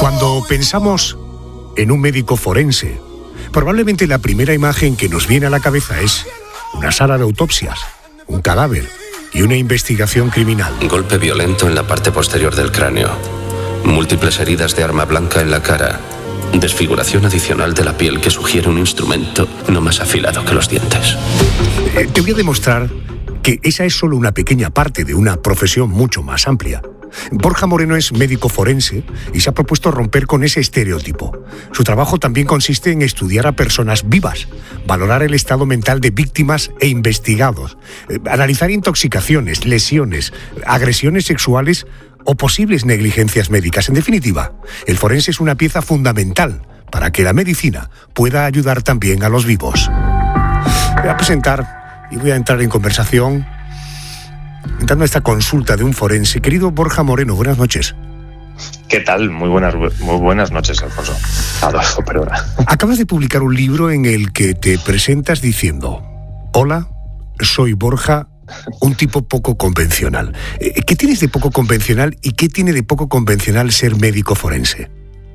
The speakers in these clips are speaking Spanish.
Cuando pensamos en un médico forense, probablemente la primera imagen que nos viene a la cabeza es una sala de autopsias, un cadáver y una investigación criminal. Golpe violento en la parte posterior del cráneo. Múltiples heridas de arma blanca en la cara. Desfiguración adicional de la piel que sugiere un instrumento no más afilado que los dientes. Te voy a demostrar que esa es solo una pequeña parte de una profesión mucho más amplia. Borja Moreno es médico forense y se ha propuesto romper con ese estereotipo. Su trabajo también consiste en estudiar a personas vivas, valorar el estado mental de víctimas e investigados, analizar intoxicaciones, lesiones, agresiones sexuales o posibles negligencias médicas. En definitiva, el forense es una pieza fundamental para que la medicina pueda ayudar también a los vivos. Voy a presentar y voy a entrar en conversación entrando a esta consulta de un forense. Querido Borja Moreno, buenas noches. ¿Qué tal? Muy buenas noches, Alfonso. Adolfo, perdona. Acabas de publicar un libro en el que te presentas diciendo: hola, soy Borja, un tipo poco convencional. ¿Qué tienes de poco convencional y qué tiene de poco convencional ser médico forense?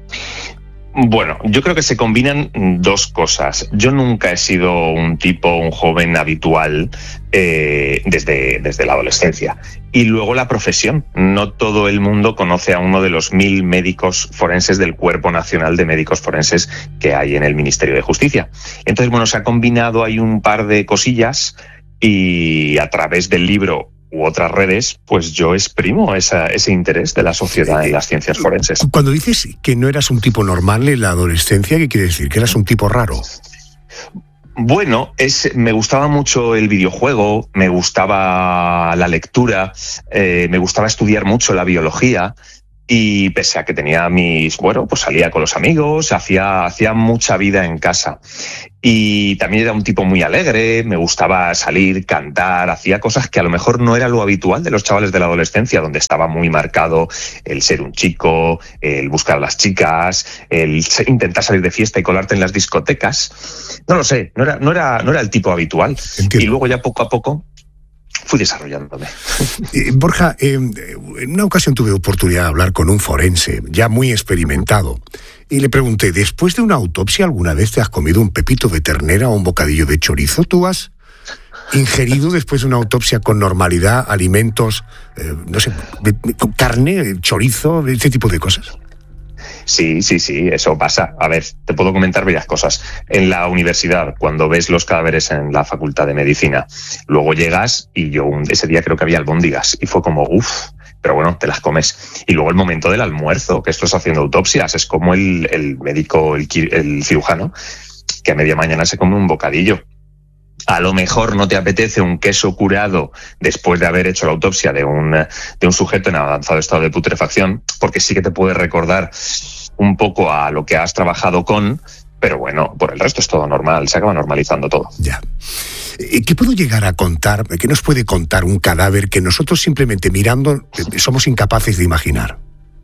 Bueno, yo creo que se combinan dos cosas. Yo nunca he sido un joven habitual desde la adolescencia. Y luego la profesión. No todo el mundo conoce a uno de los 1000 médicos forenses del Cuerpo Nacional de Médicos Forenses que hay en el Ministerio de Justicia. Entonces, bueno, se ha combinado ahí un par de cosillas y a través del libro u otras redes, pues yo exprimo ese interés de la sociedad en las ciencias forenses. Cuando dices que no eras un tipo normal en la adolescencia, ¿qué quiere decir? ¿Que eras un tipo raro? Bueno, me gustaba mucho el videojuego, me gustaba la lectura, me gustaba estudiar mucho la biología. Y pese a que tenía pues salía con los amigos, hacía mucha vida en casa. Y también era un tipo muy alegre, me gustaba salir, cantar, hacía cosas que a lo mejor no era lo habitual de los chavales de la adolescencia, donde estaba muy marcado el ser un chico, el buscar a las chicas, el intentar salir de fiesta y colarte en las discotecas. No lo sé, no era el tipo habitual. Entiendo. Y luego ya poco a poco fui desarrollándome. Borja, en una ocasión tuve oportunidad de hablar con un forense ya muy experimentado y le pregunté: ¿después de una autopsia alguna vez te has comido un pepito de ternera o un bocadillo de chorizo? ¿Tú has ingerido después de una autopsia con normalidad alimentos, carne, chorizo, este tipo de cosas? Sí, eso pasa. A ver, te puedo comentar varias cosas. En la universidad, cuando ves los cadáveres en la Facultad de Medicina, luego llegas y yo ese día creo que había albóndigas y fue como, pero bueno, te las comes. Y luego el momento del almuerzo, que esto es haciendo autopsias, es como el médico, el cirujano, que a media mañana se come un bocadillo. A lo mejor no te apetece un queso curado después de haber hecho la autopsia de un sujeto en avanzado estado de putrefacción, porque sí que te puede recordar un poco a lo que has trabajado pero bueno, por el resto es todo normal, se acaba normalizando todo. Ya. ¿Qué puedo llegar a contar? ¿Qué nos puede contar un cadáver que nosotros simplemente mirando somos incapaces de imaginar?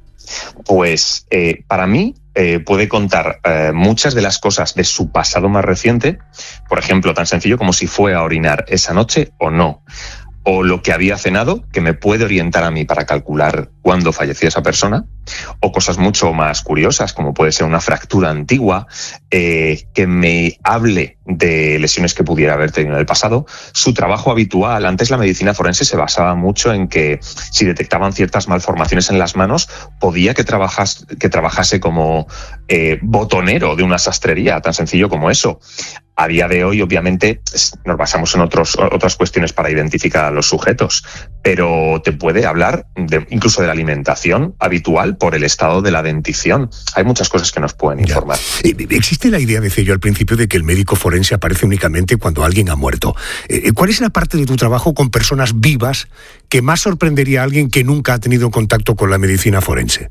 Pues para mí puede contar muchas de las cosas de su pasado más reciente, por ejemplo, tan sencillo como si fue a orinar esa noche o no, o lo que había cenado, que me puede orientar a mí para calcular cuándo falleció esa persona, o cosas mucho más curiosas, como puede ser una fractura antigua, que me hable de lesiones que pudiera haber tenido en el pasado. Su trabajo habitual, antes la medicina forense se basaba mucho en que si detectaban ciertas malformaciones en las manos, podía que trabajase como botonero de una sastrería, tan sencillo como eso. A día de hoy, obviamente, nos basamos en otras cuestiones para identificar a los sujetos, pero te puede hablar incluso de la alimentación habitual por el estado de la dentición. Hay muchas cosas que nos pueden informar. Existe la idea, decía yo al principio, de que el médico forense aparece únicamente cuando alguien ha muerto. ¿Cuál es la parte de tu trabajo con personas vivas que más sorprendería a alguien que nunca ha tenido contacto con la medicina forense?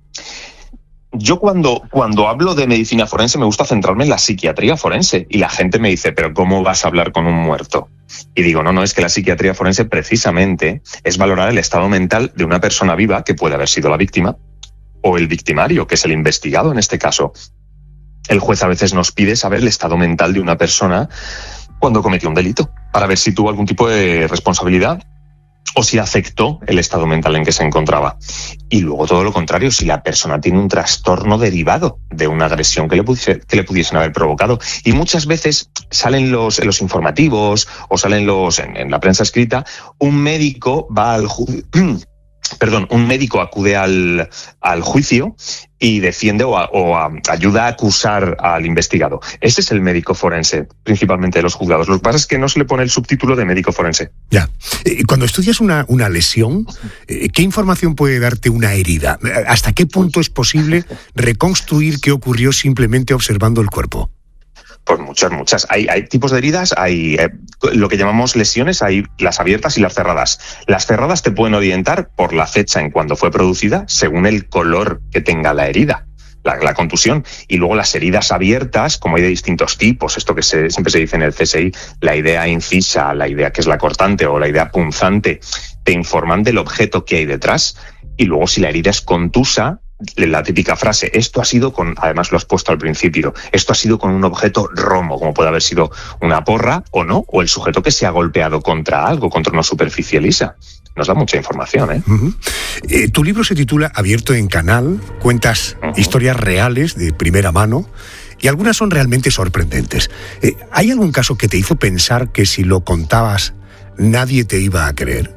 Yo cuando hablo de medicina forense me gusta centrarme en la psiquiatría forense y la gente me dice, ¿pero cómo vas a hablar con un muerto? Y digo, no, es que la psiquiatría forense precisamente es valorar el estado mental de una persona viva que puede haber sido la víctima o el victimario, que es el investigado en este caso. El juez a veces nos pide saber el estado mental de una persona cuando cometió un delito, para ver si tuvo algún tipo de responsabilidad o si afectó el estado mental en que se encontraba. Y luego todo lo contrario, si la persona tiene un trastorno derivado de una agresión que le pudiesen haber provocado. Y muchas veces salen en los informativos o salen en la prensa escrita, un médico acude al juicio y defiende o ayuda a acusar al investigado. Ese es el médico forense, principalmente de los juzgados. Lo que pasa es que no se le pone el subtítulo de médico forense. Ya. Cuando estudias una lesión, ¿qué información puede darte una herida? ¿Hasta qué punto es posible reconstruir qué ocurrió simplemente observando el cuerpo? Pues muchas. Hay tipos de heridas, hay lo que llamamos lesiones, hay las abiertas y las cerradas. Las cerradas te pueden orientar por la fecha en cuando fue producida, según el color que tenga la herida, la contusión. Y luego las heridas abiertas, como hay de distintos tipos, esto que siempre se dice en el CSI, la idea incisa, la idea que es la cortante o la idea punzante, te informan del objeto que hay detrás. Y luego si la herida es contusa, la típica frase, esto ha sido además lo has puesto al principio, esto ha sido con un objeto romo, como puede haber sido una porra o no, o el sujeto que se ha golpeado contra algo, contra una superficie lisa. Nos da mucha información, ¿eh? Uh-huh. Tu libro se titula Abierto en Canal, cuentas historias reales de primera mano y algunas son realmente sorprendentes. ¿Hay algún caso que te hizo pensar que si lo contabas nadie te iba a creer?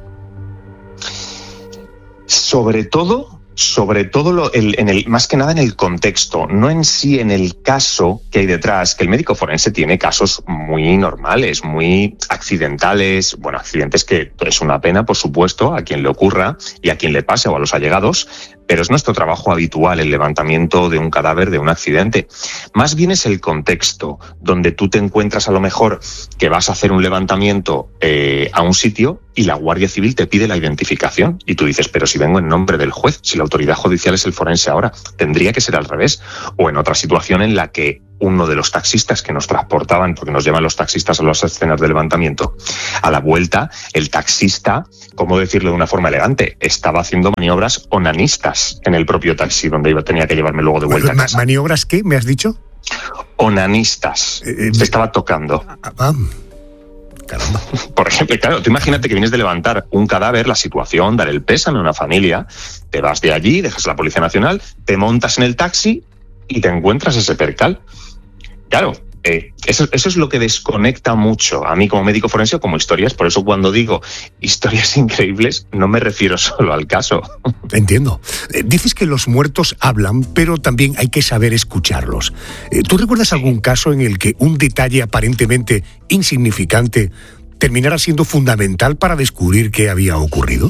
Sobre todo más que nada en el contexto, no en sí en el caso que hay detrás, que el médico forense tiene casos muy normales, muy accidentales, accidentes que es una pena, por supuesto, a quien le ocurra y a quien le pase o a los allegados, pero es nuestro trabajo habitual el levantamiento de un cadáver de un accidente. Más bien es el contexto, donde tú te encuentras a lo mejor que vas a hacer un levantamiento a un sitio y la Guardia Civil te pide la identificación y tú dices, pero si vengo en nombre del juez, si la autoridad judicial es el forense ahora, tendría que ser al revés. O en otra situación en la que uno de los taxistas que nos transportaban, porque nos llevan los taxistas a las escenas de levantamiento, a la vuelta, el taxista, ¿cómo decirlo de una forma elegante? Estaba haciendo maniobras onanistas en el propio taxi, donde tenía que llevarme luego de vuelta a casa. ¿Maniobras qué, me has dicho? Onanistas. Se estaba tocando. Caramba. Por ejemplo, claro, tú imagínate que vienes de levantar un cadáver, la situación, dar el pésame a una familia, te vas de allí, dejas a la Policía Nacional, te montas en el taxi y te encuentras ese percal. Claro, eso es lo que desconecta mucho a mí como médico forense o como historias. Por eso cuando digo historias increíbles no me refiero solo al caso. Entiendo. Dices que los muertos hablan, pero también hay que saber escucharlos. ¿Tú recuerdas algún caso en el que un detalle aparentemente insignificante terminara siendo fundamental para descubrir qué había ocurrido?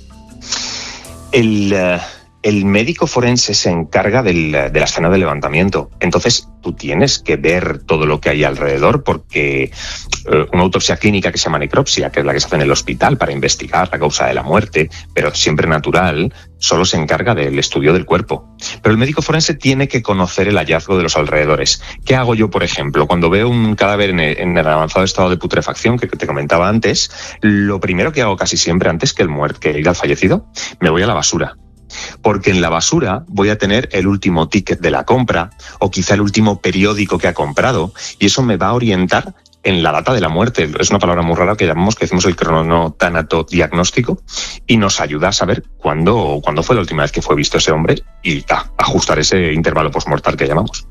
El médico forense se encarga de la escena de levantamiento. Entonces, tú tienes que ver todo lo que hay alrededor porque una autopsia clínica que se llama necropsia, que es la que se hace en el hospital para investigar la causa de la muerte, pero siempre natural, solo se encarga del estudio del cuerpo. Pero el médico forense tiene que conocer el hallazgo de los alrededores. ¿Qué hago yo, por ejemplo? Cuando veo un cadáver en el avanzado estado de putrefacción que te comentaba antes, lo primero que hago casi siempre antes que ir al fallecido, me voy a la basura. Porque en la basura voy a tener el último ticket de la compra o quizá el último periódico que ha comprado y eso me va a orientar en la data de la muerte. Es una palabra muy rara que decimos el cronotanatodiagnóstico y nos ayuda a saber cuándo fue la última vez que fue visto ese hombre y ajustar ese intervalo postmortal que llamamos.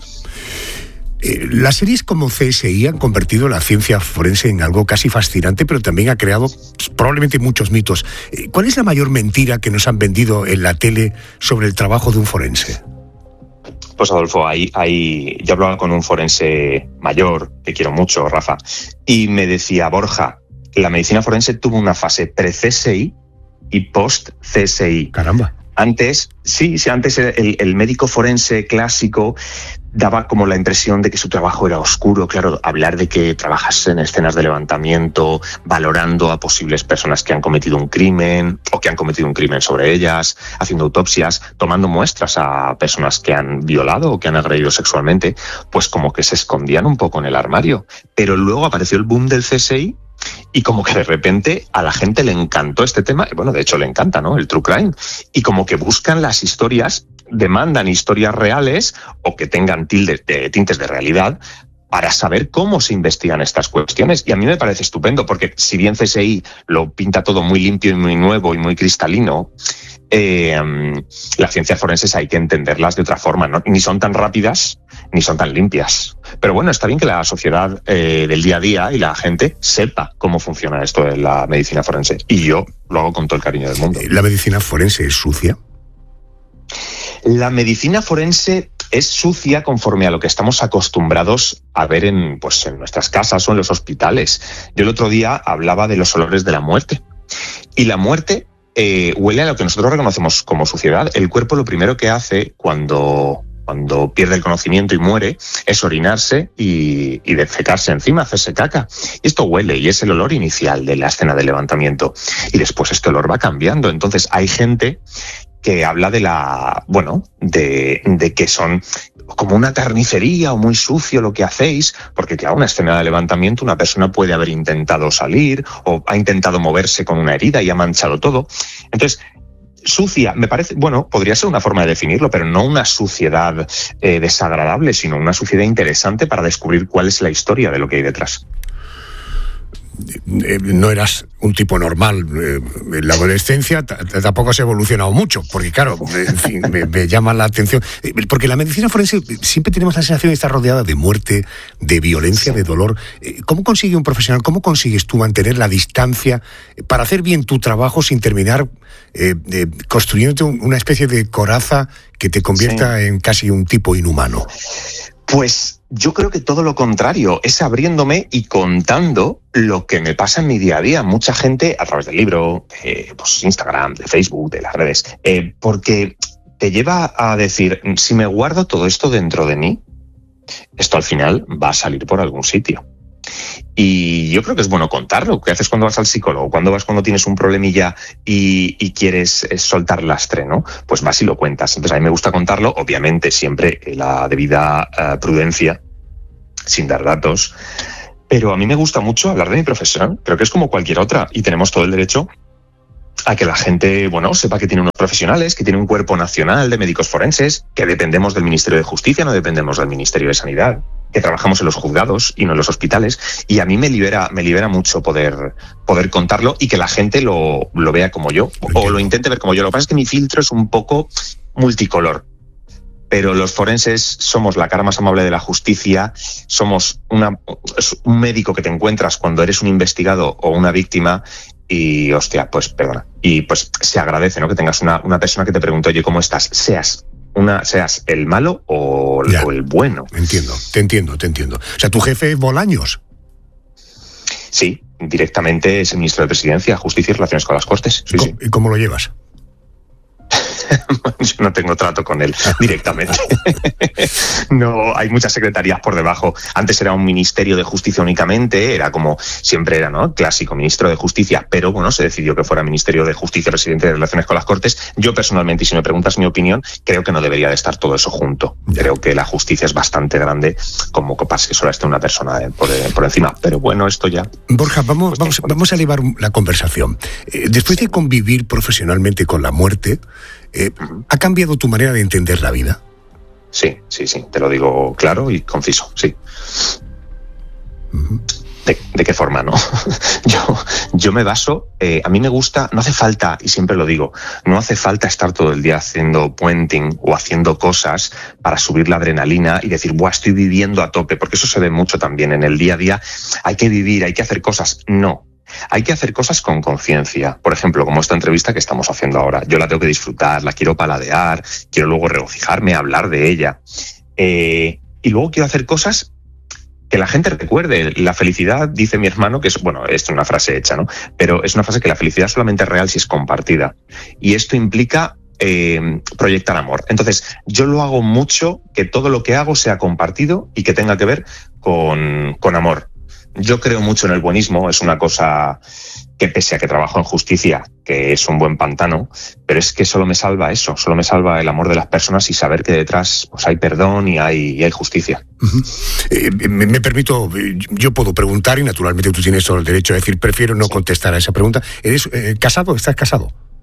Las series como CSI han convertido la ciencia forense en algo casi fascinante, pero también ha creado probablemente muchos mitos. ¿Cuál es la mayor mentira que nos han vendido en la tele sobre el trabajo de un forense? Pues Adolfo, yo hablaba con un forense mayor, que quiero mucho, Rafa, y me decía, Borja, la medicina forense tuvo una fase pre-CSI y post-CSI. Caramba. Antes el médico forense clásico daba como la impresión de que su trabajo era oscuro. Claro, hablar de que trabajas en escenas de levantamiento, valorando a posibles personas que han cometido un crimen o que han cometido un crimen sobre ellas, haciendo autopsias, tomando muestras a personas que han violado o que han agredido sexualmente, pues como que se escondían un poco en el armario. Pero luego apareció el boom del CSI y como que de repente a la gente le encantó este tema, bueno, de hecho le encanta, ¿no?, el true crime, y como que buscan las historias, demandan historias reales o que tengan tintes de realidad para saber cómo se investigan estas cuestiones. Y a mí me parece estupendo, porque si bien CSI lo pinta todo muy limpio y muy nuevo y muy cristalino, las ciencias forenses hay que entenderlas de otra forma, ¿no? Ni son tan rápidas ni son tan limpias. Pero bueno, está bien que la sociedad del día a día y la gente sepa cómo funciona esto de la medicina forense. Y yo lo hago con todo el cariño del mundo. ¿La medicina forense es sucia? La medicina forense es sucia conforme a lo que estamos acostumbrados a ver en nuestras casas o en los hospitales. Yo el otro día hablaba de los olores de la muerte. Y la muerte huele a lo que nosotros reconocemos como suciedad. El cuerpo lo primero que hace cuando pierde el conocimiento y muere es orinarse y defecarse encima, hacerse caca. Y esto huele y es el olor inicial de la escena de levantamiento. Y después este olor va cambiando. Entonces hay gente que habla de que son como una carnicería o muy sucio lo que hacéis, porque claro, una escena de levantamiento, una persona puede haber intentado salir o ha intentado moverse con una herida y ha manchado todo. Entonces, sucia, me parece, podría ser una forma de definirlo, pero no una suciedad desagradable, sino una suciedad interesante para descubrir cuál es la historia de lo que hay detrás. No eras un tipo normal. En la adolescencia tampoco has evolucionado mucho, porque claro, en fin, me llama la atención. Porque la medicina forense siempre tenemos la sensación de estar rodeada de muerte, de violencia, de dolor. ¿Cómo consigue un profesional, cómo consigues tú mantener la distancia para hacer bien tu trabajo sin terminar construyendo una especie de coraza que te convierta en casi un tipo inhumano? Pues yo creo que todo lo contrario, es abriéndome y contando lo que me pasa en mi día a día. Mucha gente, a través del libro, Instagram, de Facebook, de las redes, porque te lleva a decir, si me guardo todo esto dentro de mí, esto al final va a salir por algún sitio. Y yo creo que es bueno contarlo. ¿Qué haces cuando vas al psicólogo? Cuando tienes un problemilla y quieres soltar lastre, ¿no? Pues vas y lo cuentas. Entonces a mí me gusta contarlo, obviamente siempre la debida prudencia, sin dar datos. Pero a mí me gusta mucho hablar de mi profesión. Creo que es como cualquier otra y tenemos todo el derecho a que la gente, sepa que tiene unos profesionales, que tiene un cuerpo nacional de médicos forenses, que dependemos del Ministerio de Justicia, no dependemos del Ministerio de Sanidad, que trabajamos en los juzgados y no en los hospitales, y a mí me libera mucho poder contarlo y que la gente lo vea como yo, o lo intente ver como yo. Lo que pasa es que mi filtro es un poco multicolor, pero los forenses somos la cara más amable de la justicia, somos un médico que te encuentras cuando eres un investigado o una víctima. Y, pues perdona. Y pues se agradece, ¿no?, que tengas una persona que te pregunte, oye, ¿cómo estás? Seas el malo o el bueno. Te entiendo. O sea, ¿tu jefe es Bolaños? Sí, directamente es el ministro de Presidencia, Justicia y Relaciones con las Cortes. Sí. ¿Y cómo lo llevas? Yo no tengo trato con él directamente. No, hay muchas secretarías por debajo. Antes era un ministerio de justicia únicamente, era como siempre era, ¿no?, clásico ministro de justicia, pero se decidió que fuera ministerio de justicia, presidente de Relaciones con las Cortes. Yo personalmente, y si me preguntas mi opinión, creo que no debería de estar todo eso junto. Creo que la justicia es bastante grande como que pase que solo esté una persona por encima. Pero esto ya. Borja, vamos a elevar la conversación. Después de convivir profesionalmente con la muerte, ¿ha cambiado tu manera de entender la vida? Sí, te lo digo claro y conciso, sí. Uh-huh. ¿De qué forma, no? Yo me baso, a mí me gusta, no hace falta, y siempre lo digo, no hace falta estar todo el día haciendo puenting o haciendo cosas para subir la adrenalina y decir, estoy viviendo a tope, porque eso se ve mucho también en el día a día. Hay que vivir, hay que hacer cosas. No. Hay que hacer cosas con conciencia. Por ejemplo, como esta entrevista que estamos haciendo ahora. Yo la tengo que disfrutar, la quiero paladear, quiero luego regocijarme, hablar de ella. Y luego quiero hacer cosas que la gente recuerde. La felicidad, dice mi hermano, que es una frase hecha, ¿no? Pero es una frase que la felicidad solamente es real si es compartida. Y esto implica proyectar amor. Entonces, yo lo hago mucho, que todo lo que hago sea compartido y que tenga que ver con amor. Yo creo mucho en el buenismo, es una cosa que pese a que trabajo en justicia, que es un buen pantano, pero es que solo me salva eso, solo me salva el amor de las personas y saber que detrás hay perdón y hay justicia. Uh-huh. Me permito, yo puedo preguntar y naturalmente tú tienes todo el derecho a decir, prefiero no contestar a esa pregunta. ¿Eres casado? ¿Estás casado?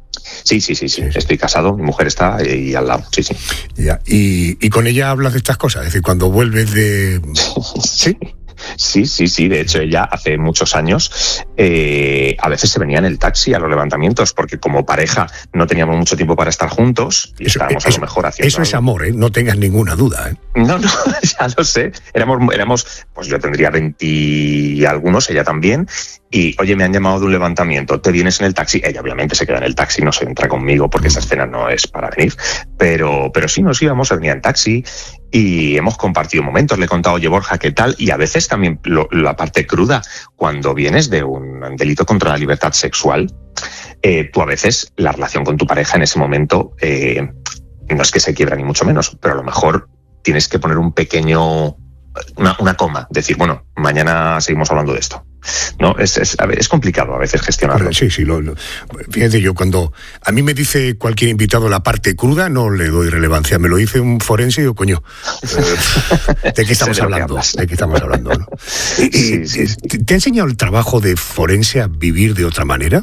Sí. Estoy casado, mi mujer está ahí al lado, sí. Ya. ¿Y con ella hablas de estas cosas? Es decir, cuando vuelves de... ¿Sí? Sí. De hecho, ella hace muchos años a veces se venía en el taxi a los levantamientos porque como pareja no teníamos mucho tiempo para estar juntos y estábamos a lo mejor haciendo eso algo. Es amor, ¿eh? No tengas ninguna duda, ¿eh? No, ya lo sé. Éramos, pues yo tendría 20 y algunos, ella también. Y, oye, me han llamado de un levantamiento, ¿te vienes en el taxi? Ella obviamente se queda en el taxi, no se entra conmigo porque esa escena no es para venir. Pero sí, nos íbamos, venía en taxi y hemos compartido momentos. Le he contado, oye, Borja, ¿qué tal? Y a veces también la parte cruda, cuando vienes de un delito contra la libertad sexual, tú a veces la relación con tu pareja en ese momento no es que se quiebra ni mucho menos, pero a lo mejor tienes que poner un pequeño... Una coma, decir, bueno, mañana seguimos hablando de esto. No, es complicado a veces gestionarlo. Sí. Fíjate, yo cuando a mí me dice cualquier invitado la parte cruda, no le doy relevancia. Me lo dice un forense y digo, coño, ¿de qué estamos hablando? ¿No? Sí. ¿Te ha enseñado el trabajo de forense a vivir de otra manera?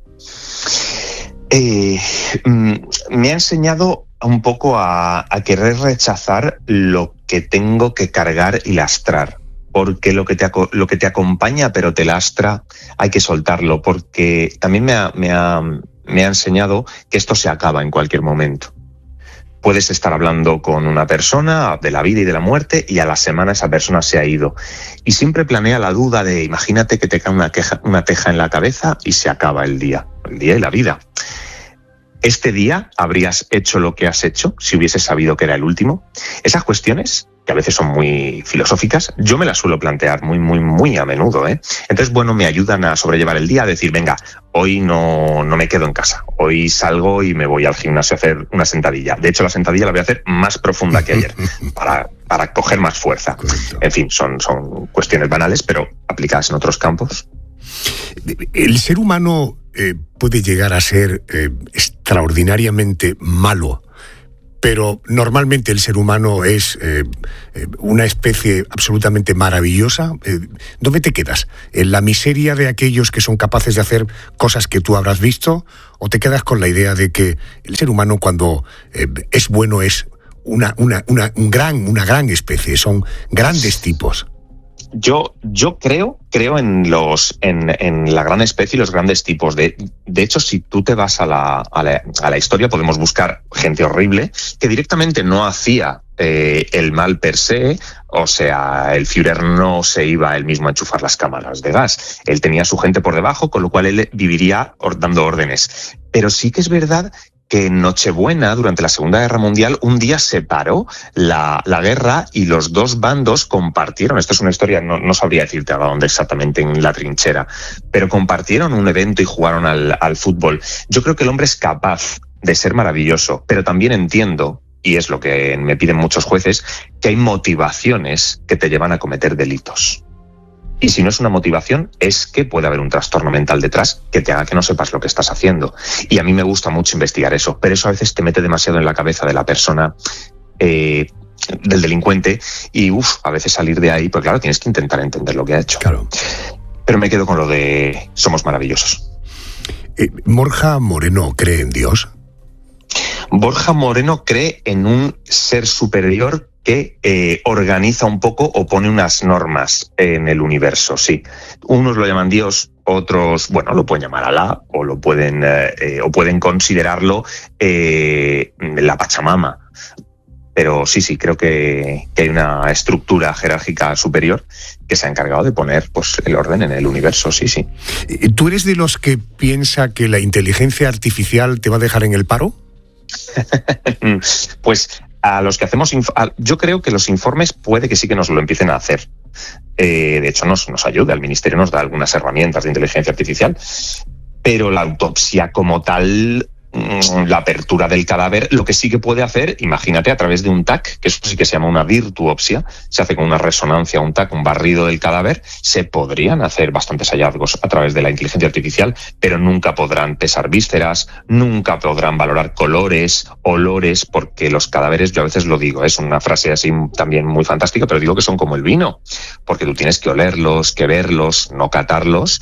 Me ha enseñado un poco a querer rechazar lo que tengo que cargar y lastrar, porque lo que te acompaña pero te lastra hay que soltarlo, porque también me ha enseñado que esto se acaba en cualquier momento. Puedes estar hablando con una persona de la vida y de la muerte y a la semana esa persona se ha ido. Y siempre planea la duda de, imagínate que te cae una teja en la cabeza y se acaba el día y la vida. ¿Este día habrías hecho lo que has hecho si hubieses sabido que era el último? Esas cuestiones, que a veces son muy filosóficas, yo me las suelo plantear muy a menudo, ¿eh? Entonces, bueno, me ayudan a sobrellevar el día, a decir, venga, hoy no me quedo en casa, hoy salgo y me voy al gimnasio a hacer una sentadilla. De hecho, la sentadilla la voy a hacer más profunda que ayer, para coger más fuerza. Correcto. En fin, son cuestiones banales, pero aplicadas en otros campos. El ser humano puede llegar a ser extraordinariamente malo, pero normalmente el ser humano es una especie absolutamente maravillosa. ¿Dónde te quedas? ¿En la miseria de aquellos que son capaces de hacer cosas que tú habrás visto? ¿O te quedas con la idea de que el ser humano cuando es bueno es una gran especie, son grandes tipos? Yo creo en la gran especie y los grandes tipos. De hecho, si tú te vas a la historia, podemos buscar gente horrible que directamente no hacía el mal per se. O sea, el Führer no se iba él mismo a enchufar las cámaras de gas. Él tenía a su gente por debajo, con lo cual él viviría dando órdenes. Pero sí que es verdad que en Nochebuena, durante la Segunda Guerra Mundial, un día se paró la guerra y los dos bandos compartieron, esto es una historia, no sabría decirte a dónde exactamente en la trinchera, pero compartieron un evento y jugaron al fútbol. Yo creo que el hombre es capaz de ser maravilloso, pero también entiendo, y es lo que me piden muchos jueces, que hay motivaciones que te llevan a cometer delitos. Y si no es una motivación, es que puede haber un trastorno mental detrás que te haga que no sepas lo que estás haciendo. Y a mí me gusta mucho investigar eso, pero eso a veces te mete demasiado en la cabeza de la persona, del delincuente, y a veces salir de ahí, pues claro, tienes que intentar entender lo que ha hecho. Claro. Pero me quedo con lo de somos maravillosos. ¿Borja Moreno cree en Dios? Borja Moreno cree en un ser superior que organiza un poco o pone unas normas en el universo, sí. Unos lo llaman Dios, otros, bueno, lo pueden llamar Alá o lo pueden considerarlo la Pachamama. Pero sí, creo que hay una estructura jerárquica superior que se ha encargado de poner pues el orden en el universo, sí. ¿Tú eres de los que piensa que la inteligencia artificial te va a dejar en el paro? Pues a los que hacemos... yo creo que los informes puede que sí que nos lo empiecen a hacer. De hecho, nos ayuda. El Ministerio nos da algunas herramientas de inteligencia artificial, pero la autopsia como tal... la apertura del cadáver, lo que sí que puede hacer, imagínate, a través de un TAC, que eso sí que se llama una virtuopsia, se hace con una resonancia, un TAC, un barrido del cadáver, se podrían hacer bastantes hallazgos a través de la inteligencia artificial, pero nunca podrán pesar vísceras, nunca podrán valorar colores, olores, porque los cadáveres, yo a veces lo digo, es una frase así también muy fantástica, pero digo que son como el vino, porque tú tienes que olerlos, que verlos, no catarlos,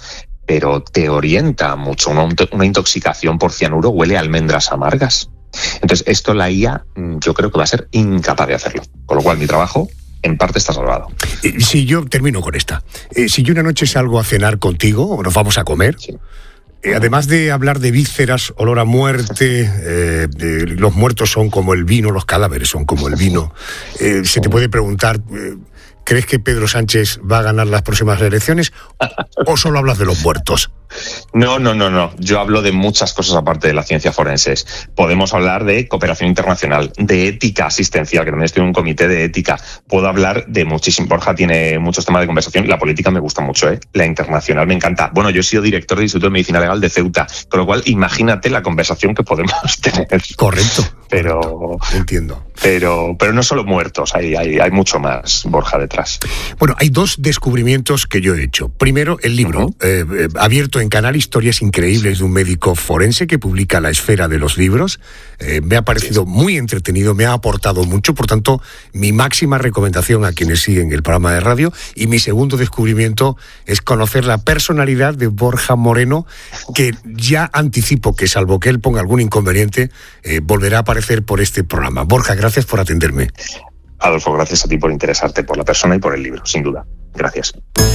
pero te orienta mucho. Una intoxicación por cianuro huele a almendras amargas. Entonces, esto la IA yo creo que va a ser incapaz de hacerlo. Con lo cual, mi trabajo, en parte, está salvado. Si yo termino con esta. Si yo una noche salgo a cenar contigo, o nos vamos a comer... Sí. Además de hablar de vísceras, olor a muerte, los muertos son como el vino, los cadáveres son como el vino, se te puede preguntar, ¿crees que Pedro Sánchez va a ganar las próximas elecciones o solo hablas de los muertos? No. Yo hablo de muchas cosas aparte de la ciencia forense. Podemos hablar de cooperación internacional, de ética asistencial, que también estoy en un comité de ética. Puedo hablar de muchísimo. Borja tiene muchos temas de conversación. La política me gusta mucho, La internacional me encanta. Bueno, yo he sido director del Instituto de Medicina Legal de Ceuta, con lo cual imagínate la conversación que podemos tener. Correcto. Pero entiendo. Pero no solo muertos, hay mucho más, Borja, detrás. Bueno, hay 2 descubrimientos que yo he hecho. Primero, el libro, abierto en Canal, Historias Increíbles de un médico forense, que publica La Esfera de los Libros. Me ha parecido muy entretenido, me ha aportado mucho, por tanto, mi máxima recomendación a quienes siguen el programa de radio. Y mi segundo descubrimiento es conocer la personalidad de Borja Moreno, que ya anticipo que, salvo que él ponga algún inconveniente, volverá a aparecer por este programa. Borja, gracias por atenderme. Adolfo, gracias a ti por interesarte por la persona y por el libro, sin duda. Gracias.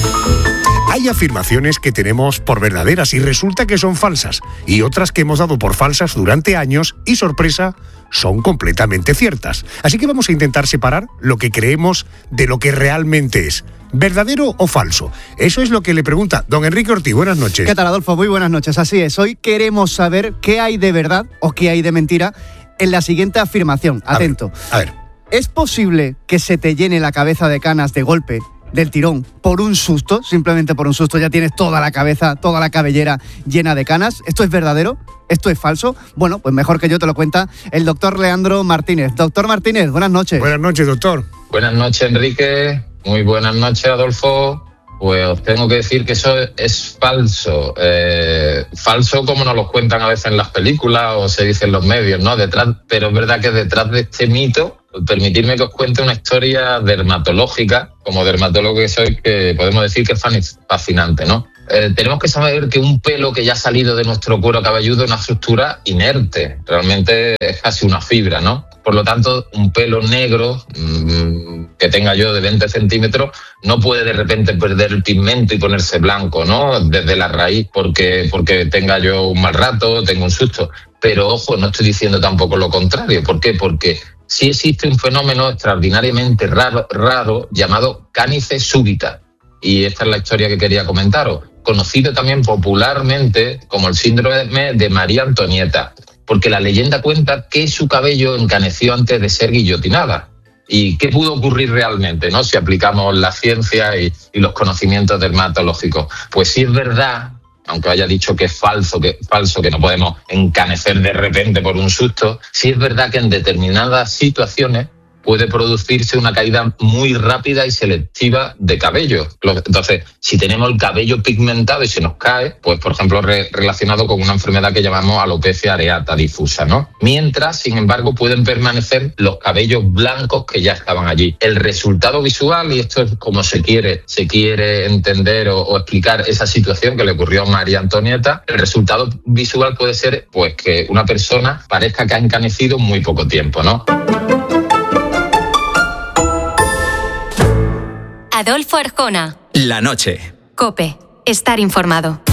Hay afirmaciones que tenemos por verdaderas y resulta que son falsas, y otras que hemos dado por falsas durante años y, sorpresa, son completamente ciertas. Así que vamos a intentar separar lo que creemos de lo que realmente es. ¿Verdadero o falso? Eso es lo que le pregunta don Enrique Ortiz. Buenas noches. ¿Qué tal, Adolfo? Muy buenas noches. Así es. Hoy queremos saber qué hay de verdad o qué hay de mentira en la siguiente afirmación. Atento. A ver. ¿Es posible que se te llene la cabeza de canas de golpe, del tirón, por un susto? Simplemente por un susto ya tienes toda la cabeza, toda la cabellera llena de canas. ¿Esto es verdadero? ¿Esto es falso? Bueno, pues mejor que yo te lo cuenta el doctor Leandro Martínez. Doctor Martínez, buenas noches. Buenas noches, doctor. Buenas noches, Enrique. Muy buenas noches, Adolfo. Pues os tengo que decir que eso es falso. Falso como nos lo cuentan a veces en las películas o se dice en los medios, ¿no? Pero es verdad que detrás de este mito, permitidme que os cuente una historia dermatológica, como dermatólogo que soy, que podemos decir que es fascinante, ¿no? Tenemos que saber que un pelo que ya ha salido de nuestro cuero cabelludo es una estructura inerte, realmente es casi una fibra, ¿no? Por lo tanto, un pelo negro que tenga yo de 20 centímetros no puede de repente perder el pigmento y ponerse blanco, ¿no? Desde la raíz, porque tenga yo un mal rato, tengo un susto. Pero ojo, no estoy diciendo tampoco lo contrario. ¿Por qué? Porque sí existe un fenómeno extraordinariamente raro llamado cánice súbita. Y esta es la historia que quería comentaros, conocido también popularmente como el síndrome de María Antonieta, porque la leyenda cuenta que su cabello encaneció antes de ser guillotinada. ¿Y qué pudo ocurrir realmente, no? Si aplicamos la ciencia y los conocimientos dermatológicos. Pues sí es verdad, aunque haya dicho que es falso, que no podemos encanecer de repente por un susto, sí es verdad que en determinadas situaciones puede producirse una caída muy rápida y selectiva de cabello. Entonces, si tenemos el cabello pigmentado y se nos cae, pues por ejemplo relacionado con una enfermedad que llamamos alopecia areata difusa, ¿no? Mientras, sin embargo, pueden permanecer los cabellos blancos que ya estaban allí. El resultado visual, y esto es como se quiere entender o explicar esa situación que le ocurrió a María Antonieta, el resultado visual puede ser pues que una persona parezca que ha encanecido muy poco tiempo, ¿no? Adolfo Arjona. La noche. COPE. Estar informado.